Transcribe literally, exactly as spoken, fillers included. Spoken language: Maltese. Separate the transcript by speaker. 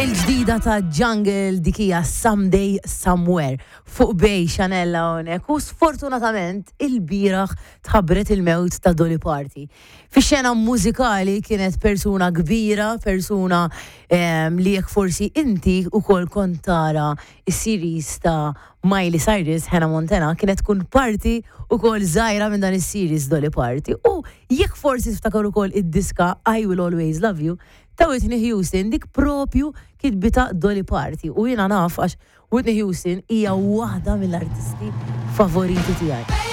Speaker 1: Il-ġdida ta' Jungle dikija Someday Somewhere fuq bej Xanella hawnhekk u sfortunatament il-bieraħ tħabbret il-mewt ta' Dolly Parton. Fix-xena mużikali kienet persuna kbira, persuna um, li jekk forsi inti ukoll kont tara is-series ta' Miley Cyrus, Hannah Montana, kienet tkun parti ukoll żgħira minn dan is-series Dolly Parton. U jekk forsi tiftakar ukoll id-diska I Will Always Love You ta' Whitney Houston, dik propju kitbita Dolly Parton. U jiena naf għax Whitney Houston hija waħda mill-artisti favoriti tiegħi.